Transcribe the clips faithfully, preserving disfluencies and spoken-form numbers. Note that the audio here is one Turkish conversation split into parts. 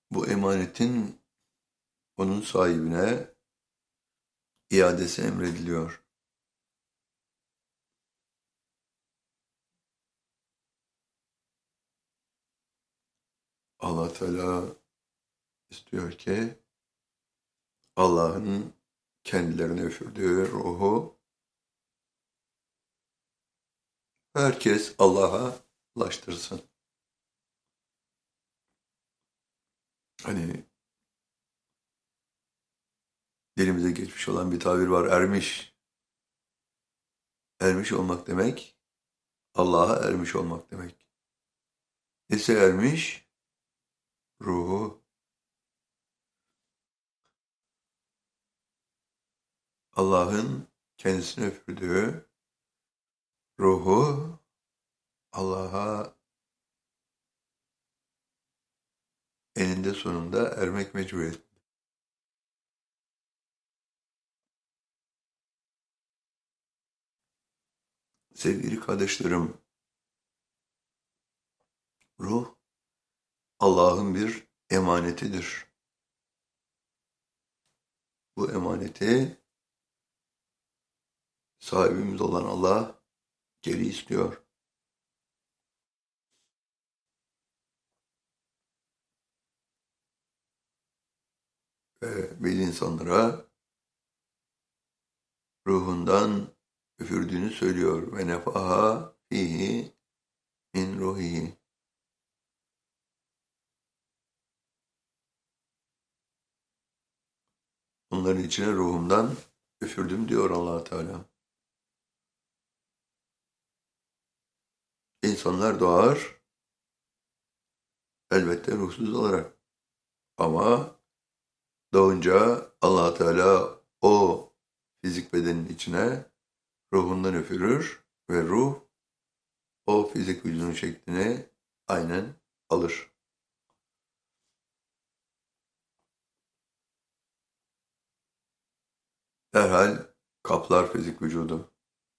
Bu emanetin onun sahibine iadesi emrediliyor. Allah Teala istiyor ki Allah'ın kendilerine üfürdüğü ruhu herkes Allah'a ulaştırsın. Hani dilimize geçmiş olan bir tabir var, ermiş. Ermiş olmak demek, Allah'a ermiş olmak demek. Nesi ermiş? Ruhu. Allah'ın kendisine üfürdüğü ruhu Allah'a eninde sonunda ermek mecburiyeti. Sevgili kardeşlerim, ruh Allah'ın bir emanetidir. Bu emaneti sahibimiz olan Allah geri istiyor. Ve bir insanlara ruhundan üfürdüğünü söylüyor. Ve nefaha fihi min ruhihi. Onların içine ruhumdan üfürdüm diyor Allah Teala. İnsanlar doğar elbette ruhsuz olarak. Ama doğunca Allah Teala o fizik bedenin içine ruhundan üfürür ve ruh o fizik vücudun şeklini aynen alır. Derhal kaplar fizik vücudu.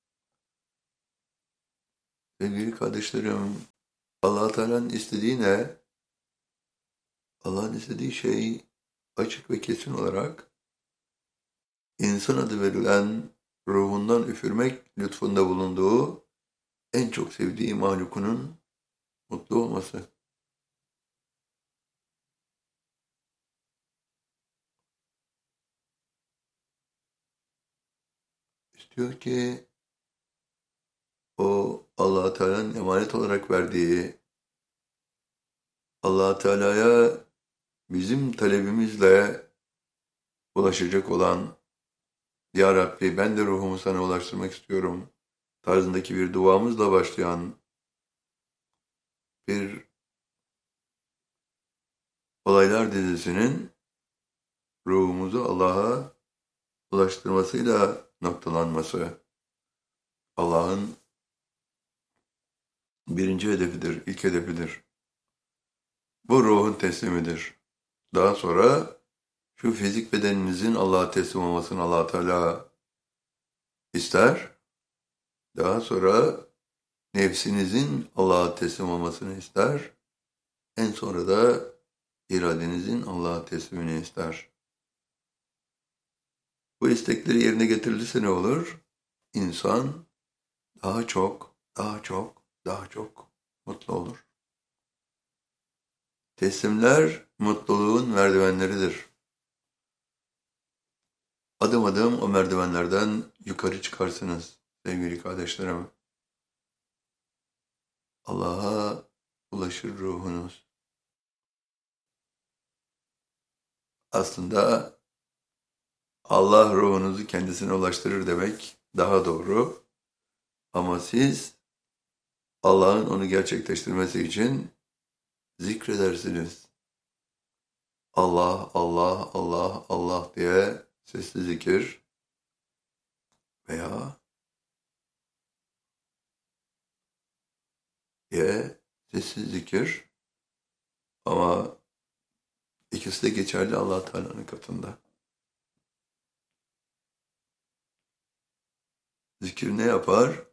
Sevgili kardeşlerim, Allah Teala'nın istediği ne? Allah'ın istediği şey açık ve kesin olarak insan adı verilen ruhundan üfürmek lütfunda bulunduğu en çok sevdiği mahlukunun mutlu olması. İstiyor ki o Allah Teala'nın emanet olarak verdiği Allah Teala'ya bizim talebimizle ulaşacak olan Ya Rabbi ben de ruhumu sana ulaştırmak istiyorum tarzındaki bir duamızla başlayan bir olaylar dizisinin ruhumuzu Allah'a ulaştırmasıyla noktalanması Allah'ın birinci hedefidir, ilk hedefidir. Bu ruhun teslimidir. Daha sonra şu fizik bedeninizin Allah'a teslim olmasını Allah Teala ister. Daha sonra nefsinizin Allah'a teslim olmasını ister. En sonra da iradenizin Allah'a teslimini ister. Bu istekleri yerine getirilirse ne olur? İnsan daha çok, daha çok, daha çok mutlu olur. Teslimler mutluluğun merdivenleridir. Adım adım o merdivenlerden yukarı çıkarsınız sevgili kardeşlerim. Allah'a ulaşır ruhunuz. Aslında Allah ruhunuzu kendisine ulaştırır demek daha doğru. Ama siz Allah'ın onu gerçekleştirmesi için zikredersiniz. Allah, Allah, Allah, Allah diye sesli zikir veya diye sessiz zikir ama ikisi de geçerli Allah Teala'nın katında. Zikir ne yapar?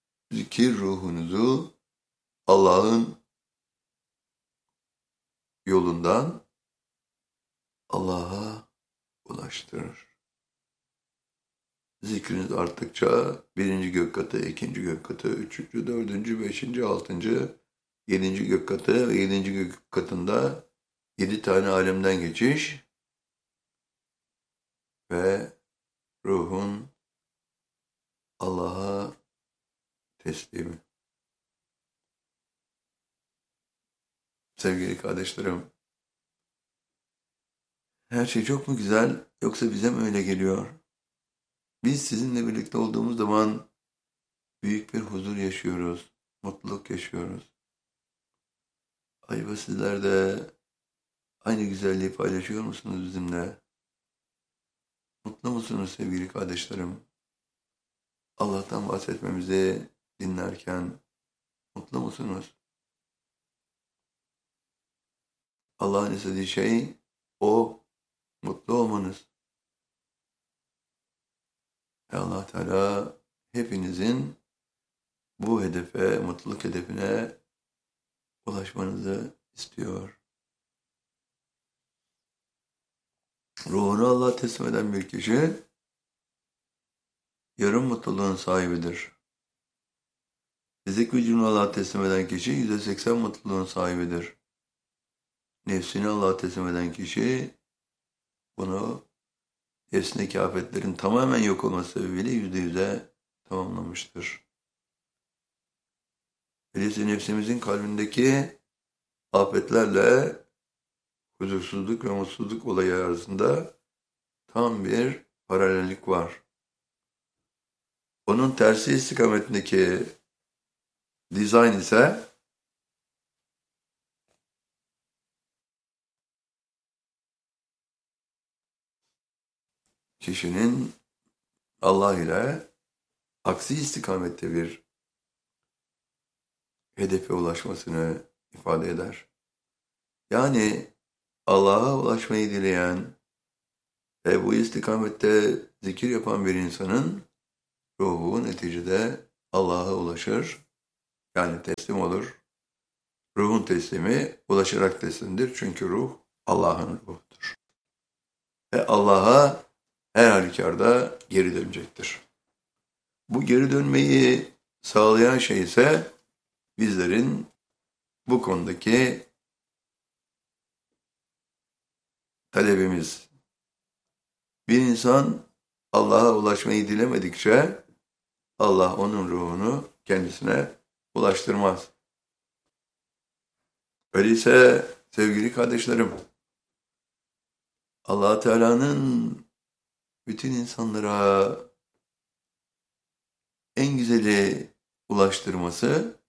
Zikir ruhunuzu Allah'ın yolundan Allah'a ulaştırır. Zikriniz arttıkça birinci gök katı, ikinci gök katı, üçüncü, dördüncü, beşinci, altıncı, yedinci gök katı ve yedinci gök katında yedi tane alemden geçiş ve ruhun Allah'a teslimi. Sevgili kardeşlerim, her şey çok mu güzel yoksa bize mi öyle geliyor? Biz sizinle birlikte olduğumuz zaman büyük bir huzur yaşıyoruz, mutluluk yaşıyoruz. Acaba sizler de aynı güzelliği paylaşıyor musunuz bizimle? Mutlu musunuz sevgili kardeşlerim? Allah'tan bahsetmemizi dinlerken mutlu musunuz? Allah'ın istediği şey o, mutlu olmanız. Ve Allah Teala hepinizin bu hedefe, mutluluk hedefine ulaşmanızı istiyor. Ruhunu Allah'a teslim eden bir kişi yarım mutluluğun sahibidir. Fizik vücudunu Allah'a teslim eden kişi yüzde seksen mutluluğun sahibidir. Nefsini Allah'a teslim eden kişi bunu nefsindeki afetlerin tamamen yok olması sebebiyle yüzde yüze tamamlamıştır. Öyleyse nefsimizin kalbindeki afetlerle huzursuzluk ve mutsuzluk olayı arasında tam bir paralellik var. Onun tersi istikametindeki dizayn ise kişinin Allah ile aksi istikamette bir hedefe ulaşmasını ifade eder. Yani Allah'a ulaşmayı dileyen ve bu istikamette zikir yapan bir insanın ruhu neticede Allah'a ulaşır, yani teslim olur. Ruhun teslimi ulaşarak teslimdir çünkü ruh Allah'ın ruhudur. Ve Allah'a her halükarda geri dönecektir. Bu geri dönmeyi sağlayan şey ise bizlerin bu konudaki talebimiz. Bir insan Allah'a ulaşmayı dilemedikçe Allah onun ruhunu kendisine ulaştırmaz. Öyleyse sevgili kardeşlerim, Allah Teala'nın bütün insanlara en güzeli ulaştırması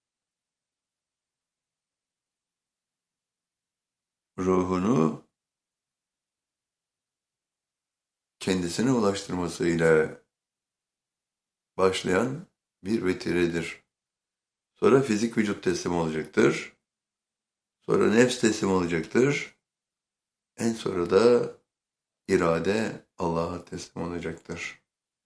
ruhunu kendisine ulaştırması ile başlayan bir vetiredir. Sonra fizik vücut teslim olacaktır. Sonra nefs teslim olacaktır. En sonra da irade Allah'a teslim olacaktır.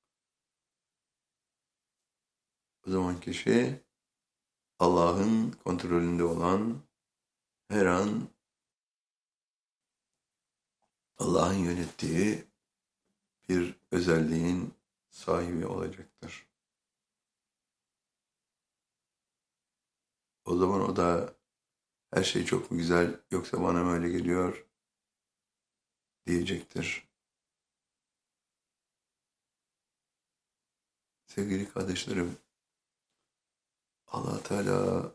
O zaman kişi Allah'ın kontrolünde olan, her an Allah'ın yönettiği bir özelliğin sahibi olacaktır. O zaman o da her şey çok mu güzel yoksa bana mı öyle geliyor diyecektir. Sevgili kardeşlerim, Allah Teala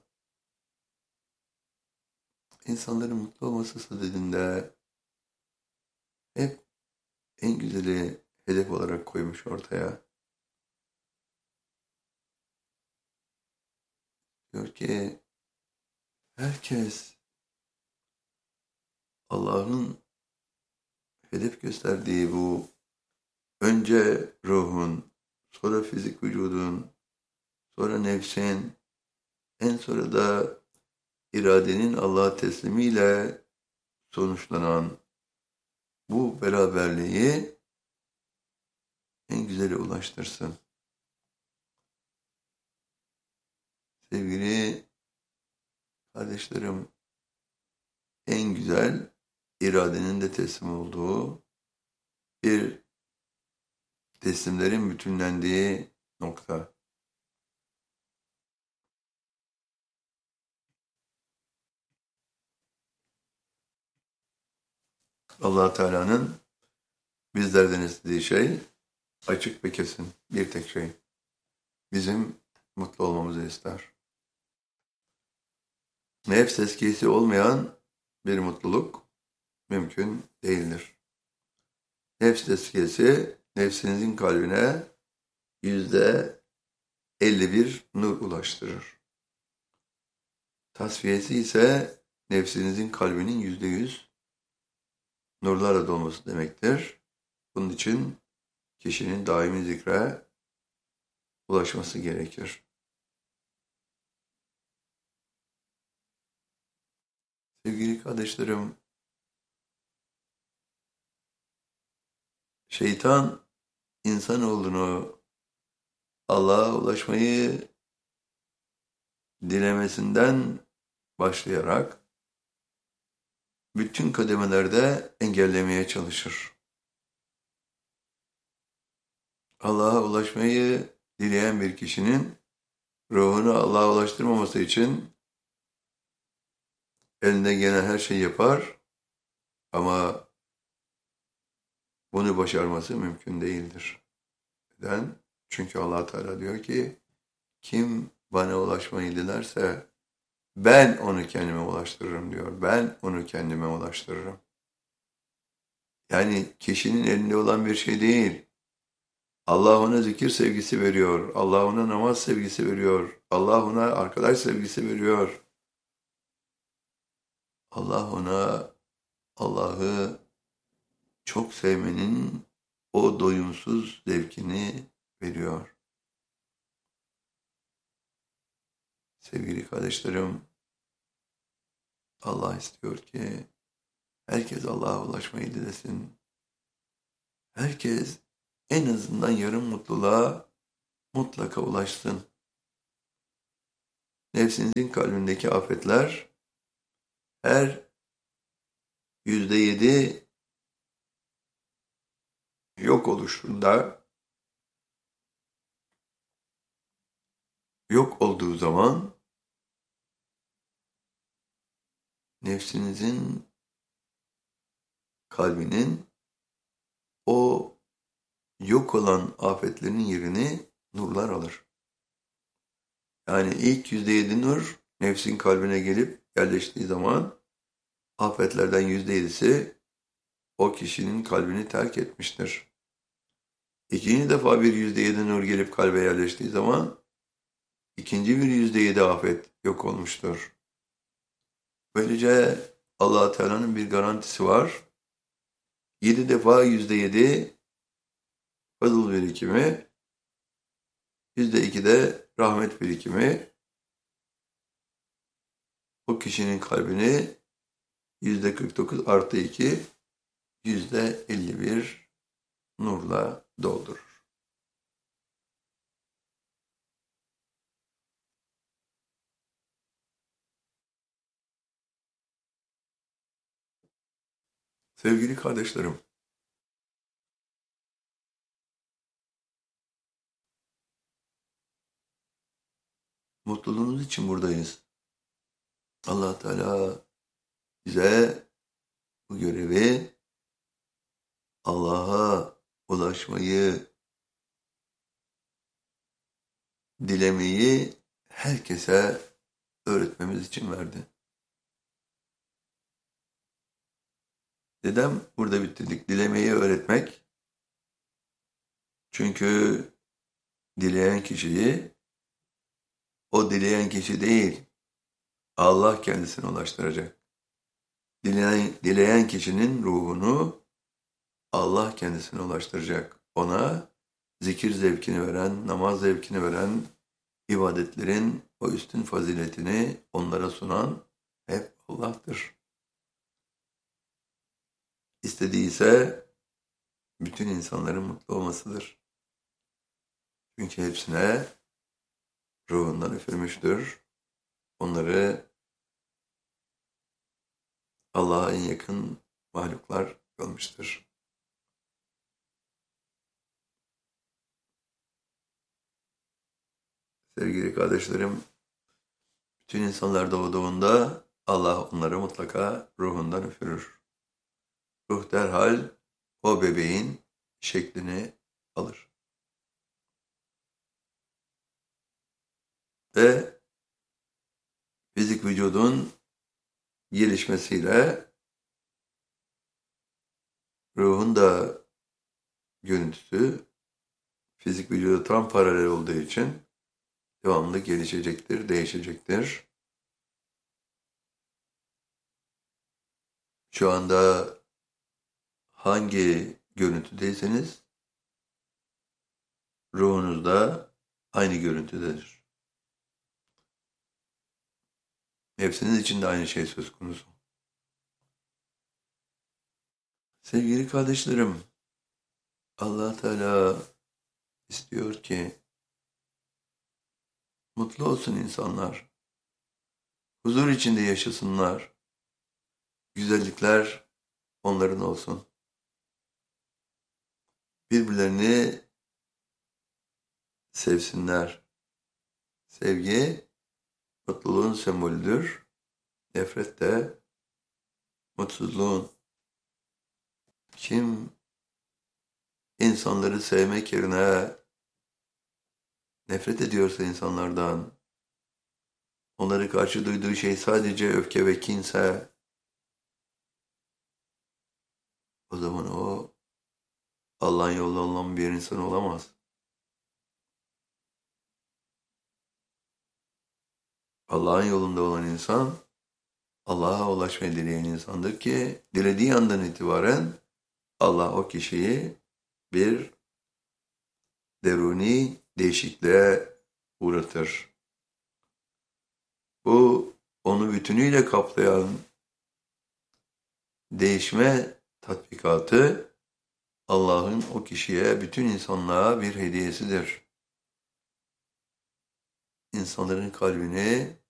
insanların mutlu olması sadedinde hep en güzeli hedef olarak koymuş ortaya. Diyor ki herkes Allah'ın hedef gösterdiği bu önce ruhun, sonra fizik vücudun, sonra nefsin, en sonra da iradenin Allah'a teslimiyle sonuçlanan bu beraberliği en güzeli ulaştırsın. Sevgili kardeşlerim, en güzel güzel iradenin de teslim olduğu bir teslimlerin bütünlendiği nokta. Allah Teala'nın bizlerden istediği şey açık ve kesin bir tek şey. Bizim mutlu olmamızı ister. Nefs eskisi olmayan bir mutluluk mümkün değildir. Nefs eskisi nefsinizin kalbine yüzde elli bir nur ulaştırır. Tasfiyesi ise nefsinizin kalbinin yüzde yüz nurlarla dolması demektir. Bunun için kişinin daimi zikre ulaşması gerekir. Sevgili kardeşlerim, şeytan insanoğlunu Allah'a ulaşmayı dilemesinden başlayarak bütün kademelerde engellemeye çalışır. Allah'a ulaşmayı dileyen bir kişinin ruhunu Allah'a ulaştırmaması için elinde gelen her şeyi yapar ama bunu başarması mümkün değildir. Neden? Çünkü Allah Teala diyor ki kim bana ulaşmayı dilerse ben onu kendime ulaştırırım diyor. Ben onu kendime ulaştırırım. Yani kişinin elinde olan bir şey değil. Allah ona zikir sevgisi veriyor. Allah ona namaz sevgisi veriyor. Allah ona arkadaş sevgisi veriyor. Allah ona Allah'ı çok sevmenin o doyumsuz zevkini veriyor. Sevgili kardeşlerim, Allah istiyor ki herkes Allah'a ulaşmayı dilesin. Herkes en azından yarım mutluluğa mutlaka ulaşsın. Nefsinizin kalbindeki afetler her yüzde yedi yok oluşunda, yok olduğu zaman nefsinizin kalbinin o yok olan afetlerin yerini nurlar alır. Yani ilk yüzde yedi nur nefsin kalbine gelip yerleştiği zaman afetlerden yüzde yedisi o kişinin kalbini terk etmiştir. İkinci defa bir yüzde yedi nur gelip kalbe yerleştiği zaman ikinci bir yüzde yedi afet yok olmuştur. Böylece Allah Teala'nın bir garantisi var. Yedi defa yüzde yedi fazıl birikimi, yüzde iki de rahmet birikimi o kişinin kalbini yüzde kırk dokuz artı iki, yüzde elli bir nurla doldurur. Sevgili kardeşlerim, mutluluğunuz için buradayız. Allah Teala bize bu görevi Allah'a ulaşmayı, dilemeyi herkese öğretmemiz için verdi. Neden burada bitirdik? Dilemeyi öğretmek. Çünkü dileyen kişiyi, o dileyen kişi değil, Allah kendisine ulaştıracak. Dileyen, dileyen kişinin ruhunu Allah kendisine ulaştıracak. Ona zikir zevkini veren, namaz zevkini veren, ibadetlerin o üstün faziletini onlara sunan hep Allah'tır. İstediği ise bütün insanların mutlu olmasıdır. Çünkü hepsine ruhundan üfürmüştür. Onları Allah'a en yakın mahluklar kılmıştır. Sevgili kardeşlerim, bütün insanlar doğduğunda Allah onları mutlaka ruhundan üfürür. Ruh derhal o bebeğin şeklini alır. Ve fizik vücudun gelişmesiyle ruhun da görüntüsü fizik vücuda tam paralel olduğu için devamlı gelişecektir, değişecektir. Şu anda hangi görüntüdeyseniz ruhunuz da aynı görüntüdedir. Hepsiniz için de aynı şey söz konusu. Sevgili kardeşlerim, Allah Teala istiyor ki mutlu olsun insanlar, huzur içinde yaşasınlar, güzellikler onların olsun. Birbirlerini sevsinler. Sevgi mutluluğun sembolüdür. Nefret de mutsuzluğun. Kim insanları sevmek yerine nefret ediyorsa insanlardan, onlara karşı duyduğu şey sadece öfke ve kinse, o zaman o Allah'ın yolunda olan bir insan olamaz. Allah'ın yolunda olan insan, Allah'a ulaşmayı dileyen insandır ki, dilediği andan itibaren Allah o kişiyi bir deruni değişikliğe uğratır. Bu, onu bütünüyle kaplayan değişme tatbikatı, Allah'ın o kişiye, bütün insanlığa bir hediyesidir. İnsanların kalbini